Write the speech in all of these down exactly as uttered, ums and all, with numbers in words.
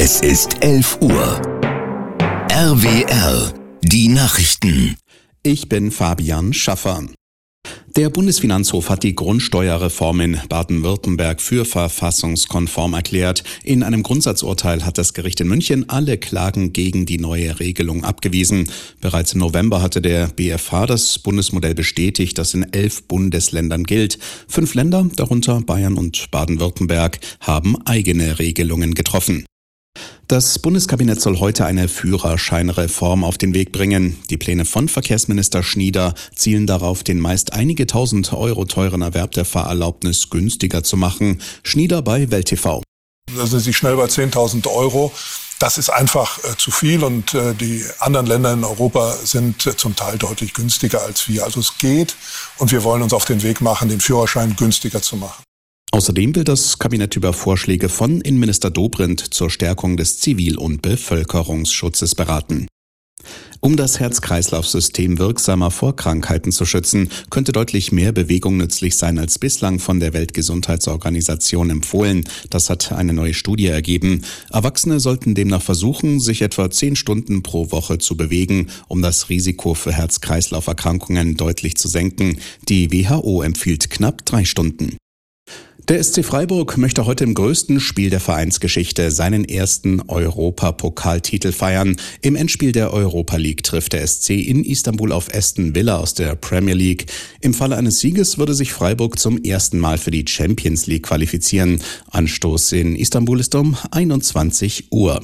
Es ist elf Uhr. R W R, die Nachrichten. Ich bin Fabian Schaffer. Der Bundesfinanzhof hat die Grundsteuerreform in Baden-Württemberg für verfassungskonform erklärt. In einem Grundsatzurteil hat das Gericht in München alle Klagen gegen die neue Regelung abgewiesen. Bereits im November hatte der B F H das Bundesmodell bestätigt, das in elf Bundesländern gilt. Fünf Länder, darunter Bayern und Baden-Württemberg, haben eigene Regelungen getroffen. Das Bundeskabinett soll heute eine Führerscheinreform auf den Weg bringen. Die Pläne von Verkehrsminister Schnieder zielen darauf, den meist einige tausend Euro teuren Erwerb der Fahrerlaubnis günstiger zu machen. Schnieder bei Welt T V. Da sind Sie schnell bei zehntausend Euro. Das ist einfach äh, zu viel und äh, die anderen Länder in Europa sind äh, zum Teil deutlich günstiger als wir. Also es geht und wir wollen uns auf den Weg machen, den Führerschein günstiger zu machen. Außerdem will das Kabinett über Vorschläge von Innenminister Dobrindt zur Stärkung des Zivil- und Bevölkerungsschutzes beraten. Um das Herz-Kreislauf-System wirksamer vor Krankheiten zu schützen, könnte deutlich mehr Bewegung nützlich sein als bislang von der Weltgesundheitsorganisation empfohlen. Das hat eine neue Studie ergeben. Erwachsene sollten demnach versuchen, sich etwa zehn Stunden pro Woche zu bewegen, um das Risiko für Herz-Kreislauf-Erkrankungen deutlich zu senken. Die W H O empfiehlt knapp drei Stunden. Der S C Freiburg möchte heute im größten Spiel der Vereinsgeschichte seinen ersten Europapokaltitel feiern. Im Endspiel der Europa League trifft der S C in Istanbul auf Aston Villa aus der Premier League. Im Falle eines Sieges würde sich Freiburg zum ersten Mal für die Champions League qualifizieren. Anstoß in Istanbul ist um einundzwanzig Uhr.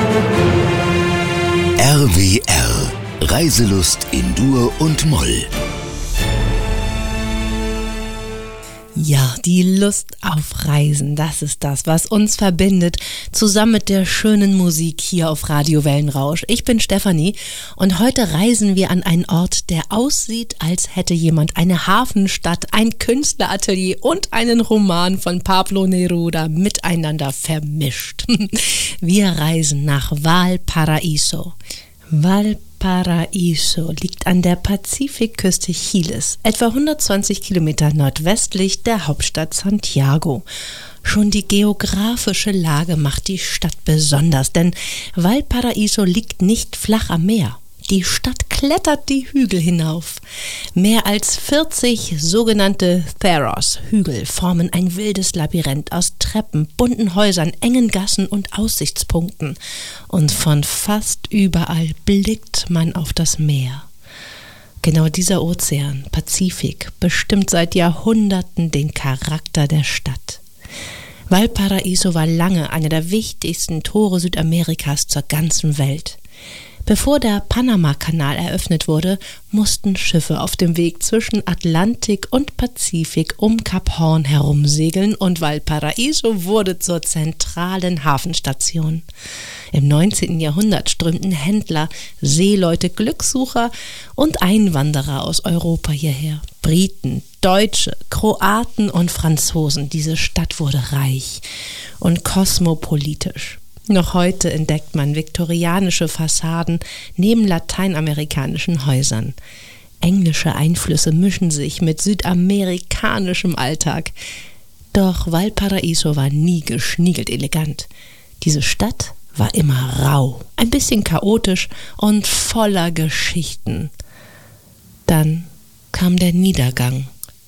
R W R, Reiselust in Dur und Moll. Ja, die Lust auf Reisen, das ist das, was uns verbindet, zusammen mit der schönen Musik hier auf Radio Wellenrausch. Ich bin Stefanie und heute reisen wir an einen Ort, der aussieht, als hätte jemand eine Hafenstadt, ein Künstleratelier und einen Roman von Pablo Neruda miteinander vermischt. Wir reisen nach Valparaíso. Valparaíso liegt an der Pazifikküste Chiles, etwa hundertzwanzig Kilometer nordwestlich der Hauptstadt Santiago. Schon die geografische Lage macht die Stadt besonders, denn Valparaíso liegt nicht flach am Meer. Die Stadt klettert die Hügel hinauf. Mehr als vierzig sogenannte Cerros-Hügel formen ein wildes Labyrinth aus Treppen, bunten Häusern, engen Gassen und Aussichtspunkten. Und von fast überall blickt man auf das Meer. Genau dieser Ozean, Pazifik, bestimmt seit Jahrhunderten den Charakter der Stadt. Valparaíso war lange einer der wichtigsten Tore Südamerikas zur ganzen Welt. Bevor der Panama-Kanal eröffnet wurde, mussten Schiffe auf dem Weg zwischen Atlantik und Pazifik um Kap Horn herumsegeln und Valparaíso wurde zur zentralen Hafenstation. Im neunzehnten Jahrhundert strömten Händler, Seeleute, Glückssucher und Einwanderer aus Europa hierher. Briten, Deutsche, Kroaten und Franzosen. Diese Stadt wurde reich und kosmopolitisch. Noch heute entdeckt man viktorianische Fassaden neben lateinamerikanischen Häusern. Englische Einflüsse mischen sich mit südamerikanischem Alltag. Doch Valparaíso war nie geschniegelt elegant. Diese Stadt war immer rau, ein bisschen chaotisch und voller Geschichten. Dann kam der Niedergang.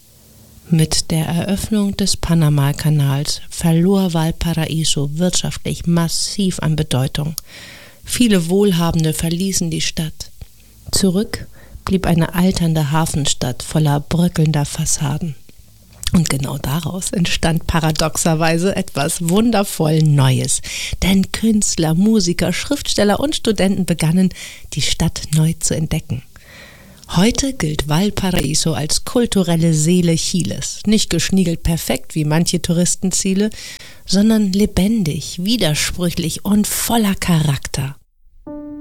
Mit der Eröffnung des Panama-Kanals verlor Valparaíso wirtschaftlich massiv an Bedeutung. Viele Wohlhabende verließen die Stadt. Zurück blieb eine alternde Hafenstadt voller bröckelnder Fassaden. Und genau daraus entstand paradoxerweise etwas wundervoll Neues. Denn Künstler, Musiker, Schriftsteller und Studenten begannen, die Stadt neu zu entdecken. Heute gilt Valparaíso als kulturelle Seele Chiles. Nicht geschniegelt perfekt wie manche Touristenziele, sondern lebendig, widersprüchlich und voller Charakter.